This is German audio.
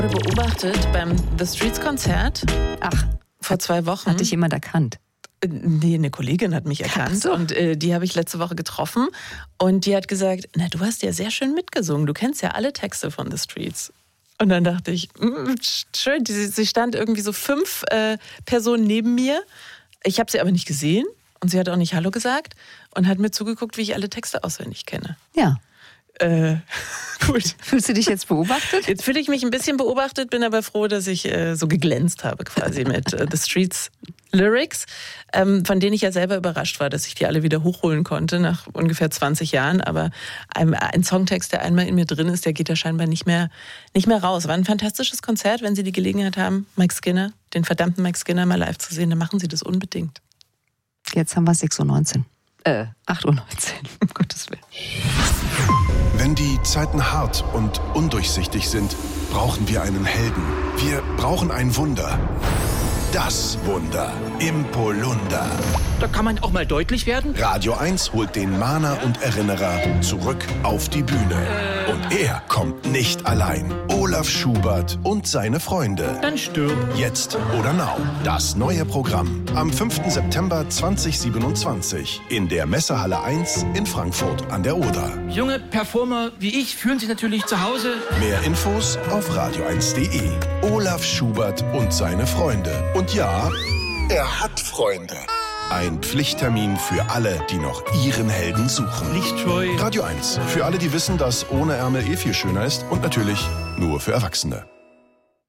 Beobachtet beim The Streets Konzert. Ach, vor 2 Wochen. Hat dich jemand erkannt? Nee, eine Kollegin hat mich erkannt und die habe ich letzte Woche getroffen und die hat gesagt, na, du hast ja sehr schön mitgesungen, du kennst ja alle Texte von The Streets. Und dann dachte ich, schön, sie stand irgendwie so 5 Personen neben mir. Ich habe sie aber nicht gesehen und sie hat auch nicht Hallo gesagt und hat mir zugeguckt, wie ich alle Texte auswendig kenne. Ja. Gut. Fühlst du dich jetzt beobachtet? Jetzt fühle ich mich ein bisschen beobachtet, bin aber froh, dass ich so geglänzt habe quasi mit The Streets Lyrics, von denen ich ja selber überrascht war, dass ich die alle wieder hochholen konnte nach ungefähr 20 Jahren. Aber ein Songtext, der einmal in mir drin ist, der geht ja scheinbar nicht mehr raus. War ein fantastisches Konzert. Wenn Sie die Gelegenheit haben, Mike Skinner, den verdammten Mike Skinner mal live zu sehen, dann machen Sie das unbedingt. Jetzt haben wir 6:19 Uhr. 8:19 Uhr, um Gottes Willen. Wenn die Zeiten hart und undurchsichtig sind, brauchen wir einen Helden. Wir brauchen ein Wunder. Das Wunder im Polunder. Da kann man auch mal deutlich werden. Radio 1 holt den Mahner und Erinnerer zurück auf die Bühne. Und er kommt nicht allein. Olaf Schubert und seine Freunde. Dann stirb. Jetzt oder now. Das neue Programm. Am 5. September 2027 in der Messehalle 1 in Frankfurt an der Oder. Junge Performer wie ich fühlen sich natürlich zu Hause. Mehr Infos auf radio1.de. Olaf Schubert und seine Freunde. Und ja, er hat Freunde. Ein Pflichttermin für alle, die noch ihren Helden suchen. Lichtscheu. Radio 1. Für alle, die wissen, dass ohne Ärmel viel schöner ist. Und natürlich nur für Erwachsene.